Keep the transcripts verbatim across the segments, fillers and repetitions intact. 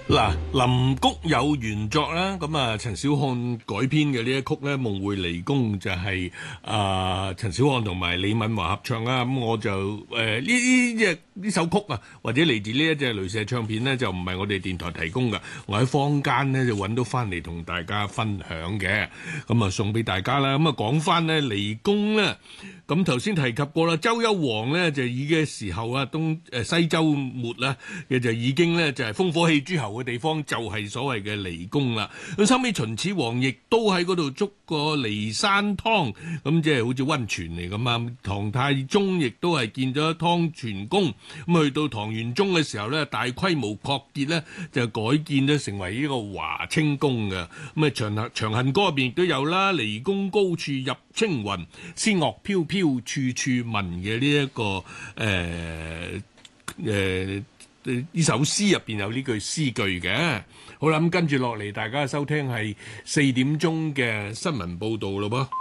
嗱，林谷有原作啦，咁啊陳小漢改編嘅呢一曲咧《夢迴離宮》就係啊陳小漢同埋李敏華合唱啦。咁我就誒呢呢隻呢首曲啊，或者嚟自呢一隻雷射唱片咧，就唔係我哋電台提供嘅，我喺坊間咧就揾到翻嚟同大家分享嘅，咁啊送俾大家啦。咁啊講翻咧離宮咧，咁頭先提及過啦，周幽王咧就已嘅時候啊，東誒西周末啦嘅就已經咧就係烽火戲諸侯嘅地方就係所謂嘅離宮啦。咁後尾秦始皇亦都喺嗰度捉個離山湯，咁即係好似溫泉嚟咁啊。唐太宗亦都係建咗湯泉宮，咁去到唐玄宗嘅時候咧，大規模擴建咧，就改建咗成為呢個華清宮嘅。咁啊長行長恨歌入邊亦都有啦，離宮高處入青雲，仙樂飄飄處處聞嘅呢一個誒誒。呃呃呢首詩入邊有呢句詩句嘅。好啦，咁跟住落嚟，大家收聽係四點鐘嘅新聞報導咯噃。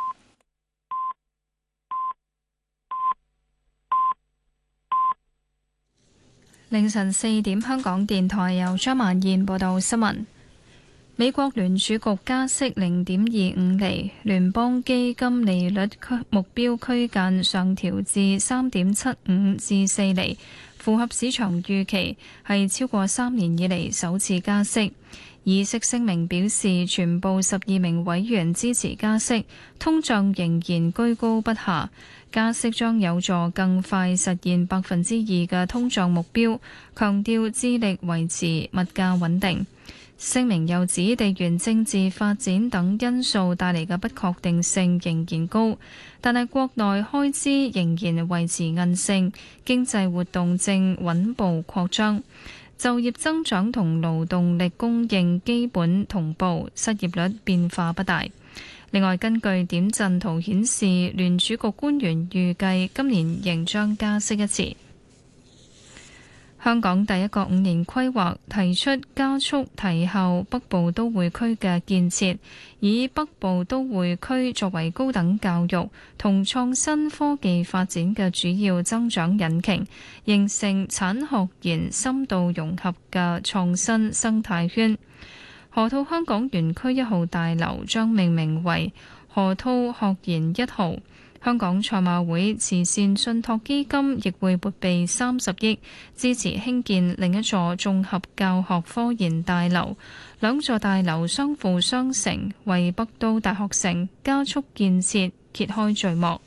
凌晨四點，香港電台由張萬燕報道新聞。美國聯儲局加息零點二五厘，聯邦基金利率區目標區間上調至三點七五至四厘。符合市場預期，係超過三年以嚟首次加息。議息聲明表示，全部十二名委員支持加息，通脹仍然居高不下，加息將有助更快實現百分之二嘅通脹目標，強調致力維持物價穩定。聲明又指地緣政治發展等因素帶嚟嘅不確定性仍然高，但係國內開支仍然維持韌性，經濟活動正穩步擴張，就業增長同勞動力供應基本同步，失業率變化不大。另外，根據點陣圖顯示，聯儲局官員預計今年仍將加息一次。香港第一個五年規劃提出加速提效北部都會區嘅建設，以北部都會區作為高等教育同創新科技發展嘅主要增長引擎，形成產學研深度融合嘅創新生態圈。河套香港園區一號大樓將命名為河套學研一號。香港賽馬會慈善信託基金亦會撥備三十億，支持興建另一座綜合教學科研大樓。兩座大樓相輔相成，為北都大學城加速建設揭開序幕。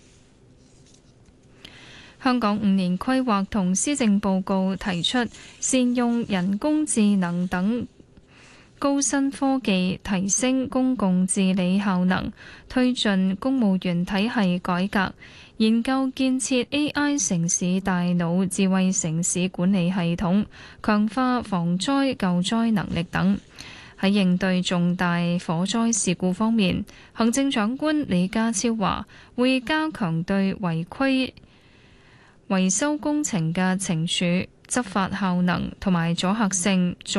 香港五年規劃同施政報告提出，善用人工智能等高新科技提升公共治理效能，推進公務員體系改革，研究建設 A I 城市大腦智慧城市管理系統，強化防災救災能力等。喺應對重大火災事故方面，行政長官李家超話會加強對違規維修工程嘅懲處、執法效能同埋阻嚇性。